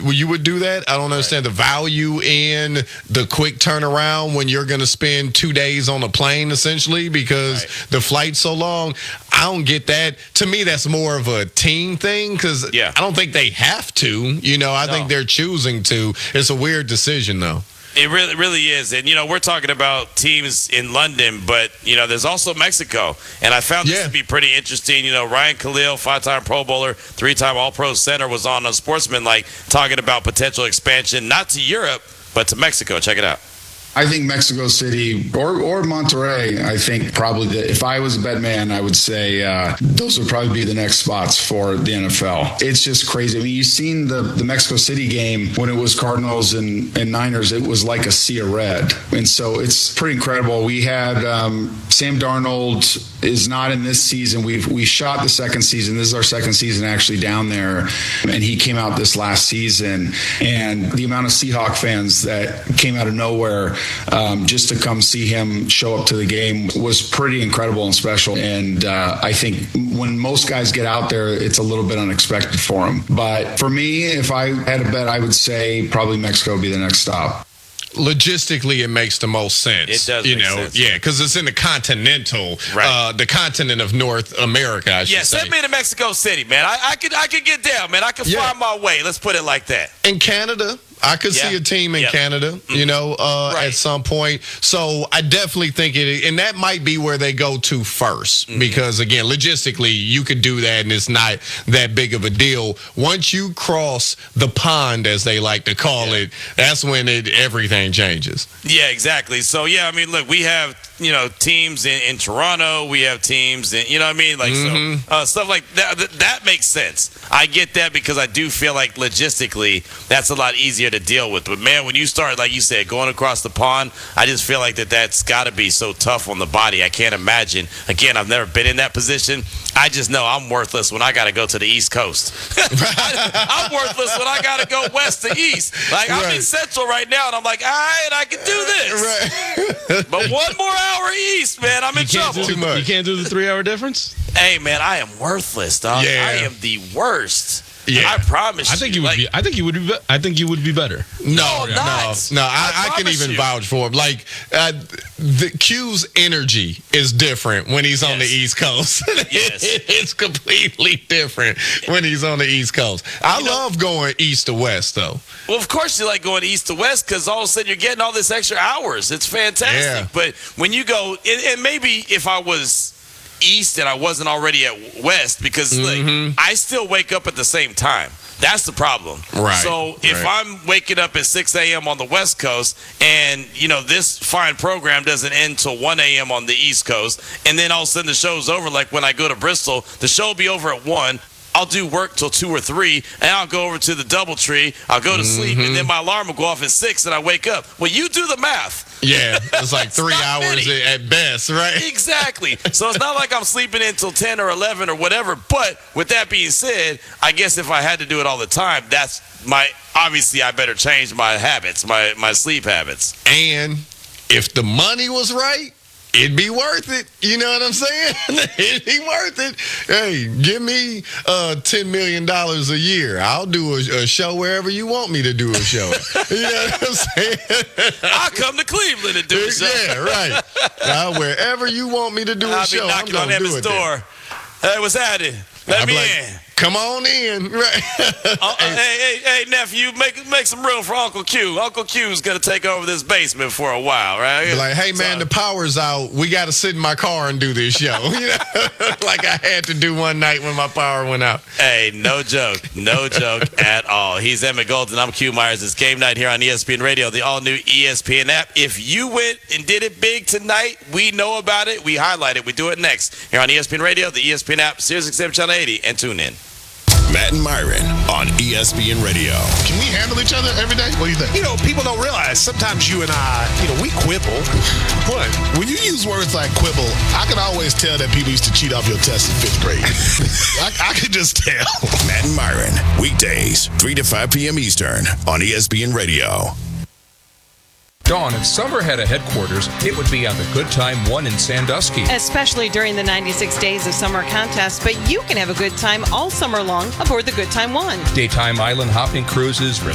you would do that? I don't understand the value in the quick turnaround when you're going to spend 2 days on a plane, essentially, because the flight's so long. I don't get that. To me, that's more of a team thing because I don't think they have to. I think they're choosing to. It's a weird decision, though. It really is. And, we're talking about teams in London, but, there's also Mexico. And I found this to be pretty interesting. Ryan Khalil, 5-time Pro Bowler, 3-time All-Pro center, was on a Sportsman, talking about potential expansion, not to Europe, but to Mexico. Check it out. I think Mexico City or Monterrey, I think probably if I was a bet man, I would say those would probably be the next spots for the NFL. It's just crazy. I mean, you've seen the Mexico City game when it was Cardinals and Niners. It was like a sea of red. And so it's pretty incredible. We had Sam Darnold is not in this season. We shot the second season. This is our second season actually down there. And he came out this last season. And the amount of Seahawk fans that came out of nowhere just to come see him show up to the game was pretty incredible and special. And I think when most guys get out there, it's a little bit unexpected for them. But for me, if I had a bet, I would say probably Mexico would be the next stop. Logistically, it makes the most sense. It does make sense. Yeah, because it's in the continental, the continent of North America, I should say. Send me to Mexico City, man. I could get down, man. I could find my way. Let's put it like that. In Canada, I could see a team in Canada, at some point. So I definitely think and that might be where they go to first. Because, again, logistically, you could do that, and it's not that big of a deal. Once you cross the pond, as they like to call it, that's when everything changes. Yeah, exactly. So, look, we have, teams in Toronto. We have teams in, so stuff like that. That makes sense. I get that because I do feel like logistically that's a lot easier to deal with. But, man, when you start, like you said, going across the pond, I just feel like that's got to be so tough on the body. I can't imagine. Again, I've never been in that position. I just know I'm worthless when I got to go to the East Coast. I'm worthless when I got to go west to east. I'm in Central right now, and I'm like, all right, I can do this. But one more hour east, man, I'm in trouble. You can't do the 3-hour difference? Hey, man, I am worthless, dog. Yeah. I am the worst. Yeah. I promise. I think you would be. I think you would be better. No. I can even vouch for him. The Q's energy is different when he's on the East Coast. It's completely different when he's on the East Coast. I love going east to west, though. Well, of course you like going east to west because all of a sudden you're getting all this extra hours. It's fantastic. Yeah. But when you go, and maybe if I was east and I wasn't already at west, because I still wake up at the same time. That's the problem. Right. So if I'm waking up at 6 a.m. on the West Coast and, this fine program doesn't end till 1 a.m. on the East Coast, and then all of a sudden the show's over, like when I go to Bristol, the show will be over at 1. I'll do work till 2 or 3, and I'll go over to the DoubleTree. I'll go to sleep, and then my alarm will go off at 6, and I wake up. Well, you do the math. Yeah, it's like 3 hours at best, right? Exactly. So it's not like I'm sleeping until 10 or 11 or whatever. But with that being said, I guess if I had to do it all the time, obviously I better change my habits, my sleep habits. And if the money was right, it'd be worth it. You know what I'm saying? It'd be worth it. Hey, give me $10 million a year. I'll do a show wherever you want me to do a show. You know what I'm saying? I'll come to Cleveland and do a show. Yeah, right. Wherever you want me to do a show, I'm going to do it there. Hey, what's happening? Let me in. Come on in. Right. Hey, nephew, make some room for Uncle Q. Uncle Q's going to take over this basement for a while, right? Like, hey, man, the power's out. We got to sit in my car and do this show. Like I had to do one night when my power went out. Hey, no joke. No joke at all. He's Emmett Golden. I'm Q Myers. It's Game Night here on ESPN Radio, the all-new ESPN app. If you went and did it big tonight, we know about it. We highlight it. We do it next here on ESPN Radio, the ESPN app, SiriusXM Channel 80, and tune in. Matt and Myron on ESPN Radio. Can we handle each other every day? What do you think? People don't realize sometimes you and I, we quibble. What? When you use words like quibble, I can always tell that people used to cheat off your test in 5th grade. I can just tell. Matt and Myron, weekdays, 3 to 5 p.m. Eastern on ESPN Radio. Dawn, if Summer had a headquarters, it would be on the Good Time 1 in Sandusky. Especially during the 96 days of summer contest, but you can have a good time all summer long aboard the Good Time 1. Daytime island hopping cruises,